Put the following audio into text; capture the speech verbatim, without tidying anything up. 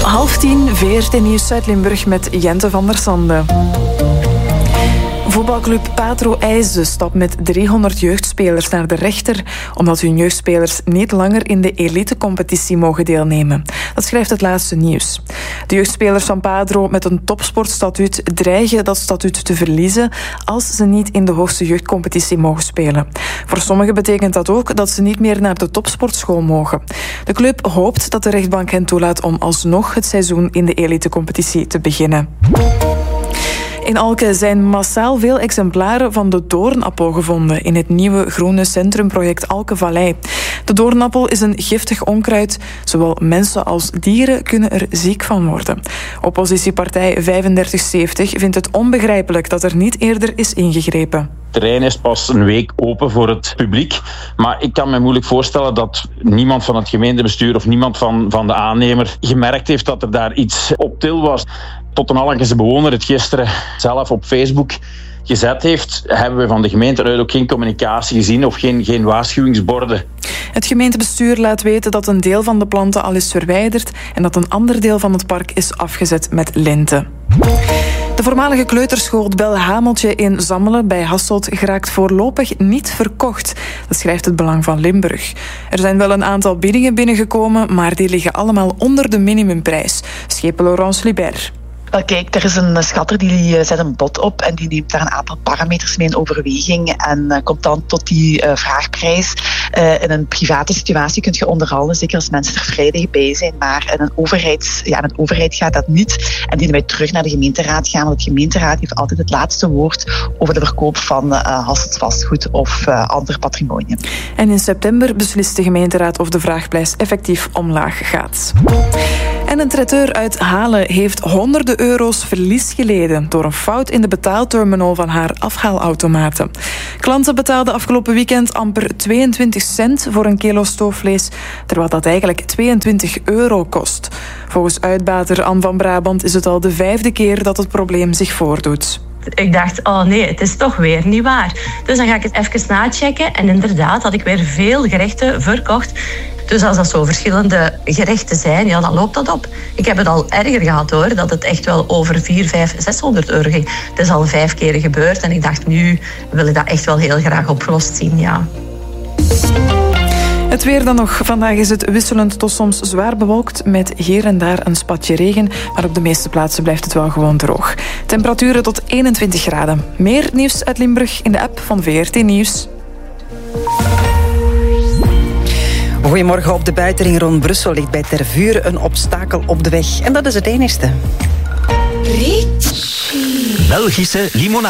Half tien, V R T Nieuws Zuid-Limburg met Jente van der Sande. Voetbalclub Patro IJsden stapt met driehonderd jeugdspelers naar de rechter omdat hun jeugdspelers niet langer in de elitecompetitie mogen deelnemen. Dat schrijft het laatste nieuws. De jeugdspelers van Patro met een topsportstatuut dreigen dat statuut te verliezen als ze niet in de hoogste jeugdcompetitie mogen spelen. Voor sommigen betekent dat ook dat ze niet meer naar de topsportschool mogen. De club hoopt dat de rechtbank hen toelaat om alsnog het seizoen in de elitecompetitie te beginnen. In Alke zijn massaal veel exemplaren van de doornappel gevonden in het nieuwe groene centrumproject Alke Vallei. De doornappel is een giftig onkruid. Zowel mensen als dieren kunnen er ziek van worden. Oppositiepartij vijfendertig zeventig vindt het onbegrijpelijk dat er niet eerder is ingegrepen. Het terrein is pas een week open voor het publiek. Maar ik kan me moeilijk voorstellen dat niemand van het gemeentebestuur of niemand van, van de aannemer gemerkt heeft dat er daar iets op til was. Tot een Alkense bewoner het gisteren zelf op Facebook gezet heeft, hebben we van de gemeente uit ook geen communicatie gezien of geen, geen waarschuwingsborden. Het gemeentebestuur laat weten dat een deel van de planten al is verwijderd en dat een ander deel van het park is afgezet met linten. De voormalige kleuterschool het Belhameltje in Zammelen bij Hasselt geraakt voorlopig niet verkocht. Dat schrijft het Belang van Limburg. Er zijn wel een aantal biedingen binnengekomen, maar die liggen allemaal onder de minimumprijs. Schepen Laurence Libert. Wel, kijk, er is een schatter die zet een bod op en die neemt daar een aantal parameters mee in overweging en uh, komt dan tot die uh, vraagprijs. Uh, in een private situatie kun je onderhandelen, zeker als mensen er vrijdag bij zijn, maar in een, overheids, ja, in een overheid gaat dat niet en dienen wij terug naar de gemeenteraad gaan, want de gemeenteraad heeft altijd het laatste woord over de verkoop van uh, Hasselt vastgoed of uh, ander patrimonium. En in september beslist de gemeenteraad of de vraagprijs effectief omlaag gaat. En een traiteur uit Halen heeft honderden euro's verlies geleden door een fout in de betaalterminal van haar afhaalautomaten. Klanten betaalden afgelopen weekend amper tweeëntwintig cent voor een kilo stoofvlees, terwijl dat eigenlijk tweeëntwintig euro kost. Volgens uitbater Anne van Brabant is het al de vijfde keer dat het probleem zich voordoet. Ik dacht, oh nee, het is toch weer niet waar. Dus dan ga ik het even nachecken en inderdaad had ik weer veel gerechten verkocht. Dus als dat zo verschillende gerechten zijn, ja, dan loopt dat op. Ik heb het al erger gehad hoor, dat het echt wel over vier, vijf, zeshonderd euro ging. Het is al vijf keer gebeurd en ik dacht, nu wil ik dat echt wel heel graag opgelost zien, ja. Het weer dan nog. Vandaag is het wisselend tot soms zwaar bewolkt met hier en daar een spatje regen, maar op de meeste plaatsen blijft het wel gewoon droog. Temperaturen tot eenentwintig graden. Meer nieuws uit Limburg in de app van V R T Nieuws. Goedemorgen. Op de buitenring rond Brussel ligt bij Tervuren een obstakel op de weg. En dat is het enigste. Belgische limonade.